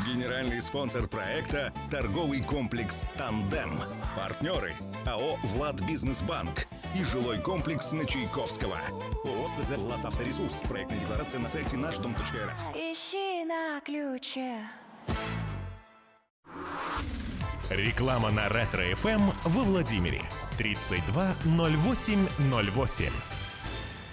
Генеральный спонсор проекта – торговый комплекс «Тандем». Партнеры – АО «Владбизнесбанк» и жилой комплекс на Чайковского. ООО «СЗ Владавторесурс». Проектная декларация на сайте нашдом.рф. Ищи на ключе. Реклама на Ретро-ФМ во Владимире. 320808.